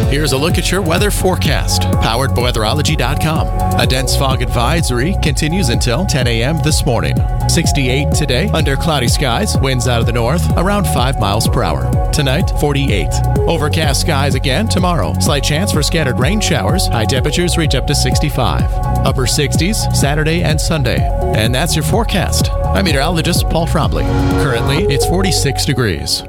Here's a look at your weather forecast, powered by weatherology.com. A dense fog advisory continues until 10 a.m. this morning. 68 today, under cloudy skies, winds out of the north, around 5 miles per hour. Tonight, 48. Overcast skies again tomorrow. Slight chance for scattered rain showers. High temperatures reach up to 65. Upper 60s Saturday and Sunday. And that's your forecast. I'm meteorologist Paul Frobley. Currently, it's 46 degrees.